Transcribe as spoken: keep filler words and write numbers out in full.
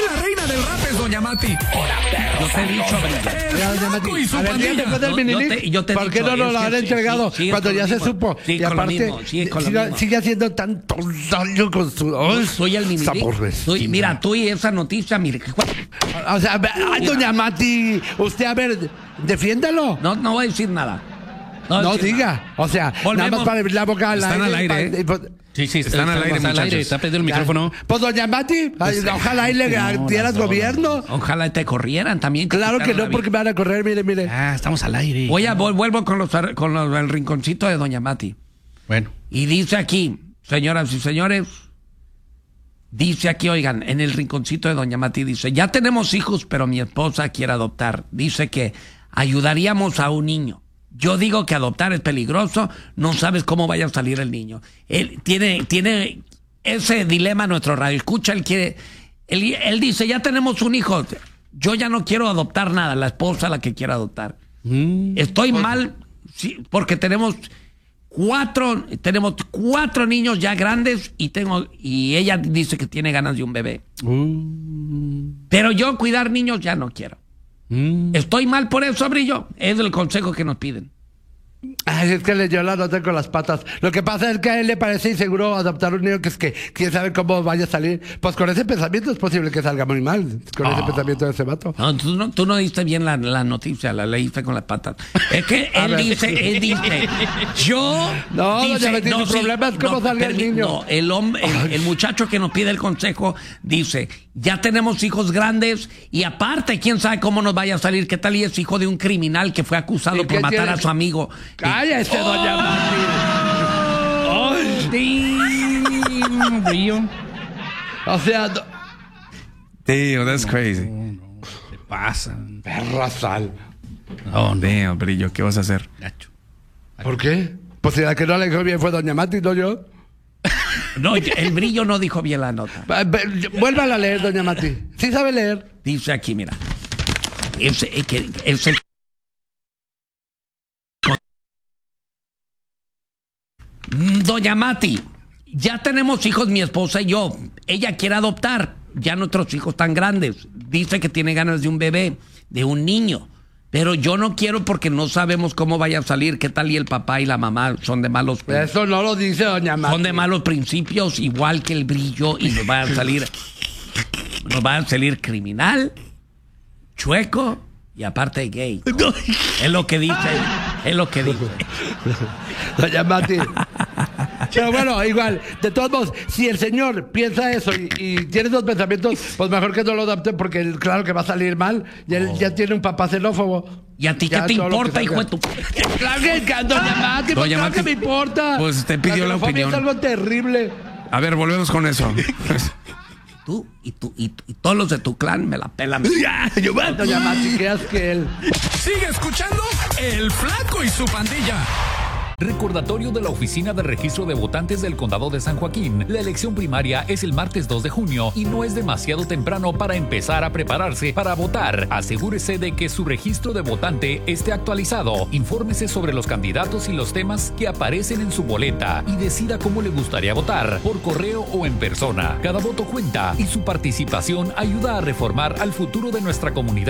la reina del rap es Doña Mati. Yo te he dicho, Brillo. El Flaco y su pandilla. ¿Por qué no nos lo han entregado cuando ya se supo? Sí, Y aparte, sigue haciendo tanto daño con su... Soy el mini. Mira, tú y esa noticia, mire. O sea, ay, Doña Mati, usted, a ver, defiéndalo. No, no voy a decir nada. No, no diga. Nada. O sea, Volvemos. Nada más para abrir la boca al Están aire. al aire, ¿eh? Para, Sí, sí, están, están al aire, al aire, está perdiendo el micrófono. Pues Doña Mati, pues, ojalá ahí le dieras no, gobierno. Ojalá te corrieran también. Claro que no, porque me van a correr, mire, mire. Ah, estamos al aire. Voy a, vuelvo con, los, con los, el rinconcito de Doña Mati. Bueno. Y dice aquí, señoras y señores, dice aquí, oigan, en el rinconcito de Doña Mati dice, ya tenemos hijos, pero mi esposa quiere adoptar. Dice que ayudaríamos a un niño. Yo digo que adoptar es peligroso, no sabes cómo vaya a salir el niño. Él tiene, tiene ese dilema nuestro radio. Escucha, él quiere, él, él dice, ya tenemos un hijo, yo ya no quiero adoptar nada, la esposa la que quiere adoptar. Mm. Estoy mal, sí, porque tenemos cuatro, tenemos cuatro niños ya grandes y tengo, y ella dice que tiene ganas de un bebé. Mm. Pero yo cuidar niños ya no quiero. Mm. Estoy mal por eso, Brillo. Es el consejo que nos piden. Ay, es que le dio la nota con las patas. Lo que pasa es que a él le parece inseguro adoptar un niño que es que quién sabe cómo vaya a salir. Pues con ese pensamiento es posible que salga muy mal. Con oh. ese pensamiento de ese vato. No, tú no, tú no diste bien la, la noticia, la leíste con las patas. Es que él dice, él dice, yo. No, dice, doña Betty, no, el sí, problema es cómo no, salga el niño. No, el, hombre, el, el muchacho que nos pide el consejo dice, ya tenemos hijos grandes y aparte, quién sabe cómo nos vaya a salir. ¿Qué tal y es hijo de un criminal que fue acusado por matar tiene? a su amigo? ¡Cállate, oh. doña Mati! ¡Ay! Brillo. O sea... No... Tío, that's no, crazy. No, no, te pasa. Perra sal. No, no. Damn, Brillo, ¿qué vas a hacer? Nacho. ¿Por qué? Pues si la que no le dijo bien fue doña Mati, no yo. No, el Brillo no dijo bien la nota. Vuélvala a leer, doña Mati. Sí sabe leer. Dice aquí, mira. Es, es, es el... Doña Mati, ya tenemos hijos, mi esposa y yo. Ella quiere adoptar. Ya nuestros hijos están grandes. Dice que tiene ganas de un bebé, de un niño. Pero yo no quiero porque no sabemos cómo vaya a salir. ¿Qué tal y el papá y la mamá son de malos... Eso no lo dice doña Mati. Son de malos principios, igual que el Brillo, y nos va a salir... nos va a salir criminal, chueco y aparte gay. Es lo que dice. Es lo que dice. Doña Mati. Pero bueno, igual, de todos modos, si el señor piensa eso y, y tiene esos pensamientos, pues mejor que no lo adopte porque claro que va a salir mal. Y él oh. ya tiene un papá xenófobo. ¿Y a ti qué te importa, hijo de tu...? Claro que, doña Mati, pues claro que me importa. Pues te pidió la, la opinión. Es algo terrible. A ver, volvemos con eso. Tú y, tú, y, y todos los de tu clan me la pelan. Ya, yo voy. Doña Mati, ¿qué haces que él? Sigue escuchando El Flaco y su pandilla. Recordatorio de la Oficina de Registro de Votantes del Condado de San Joaquín. La elección primaria es el martes dos de junio y no es demasiado temprano para empezar a prepararse para votar. Asegúrese de que su registro de votante esté actualizado. Infórmese sobre los candidatos y los temas que aparecen en su boleta y decida cómo le gustaría votar, por correo o en persona. Cada voto cuenta y su participación ayuda a reformar al futuro de nuestra comunidad.